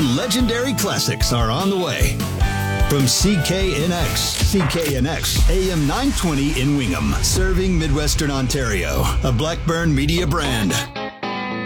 legendary classics are on the way. From CKNX, AM 920 in Wingham, serving Midwestern Ontario, a Blackburn Media brand.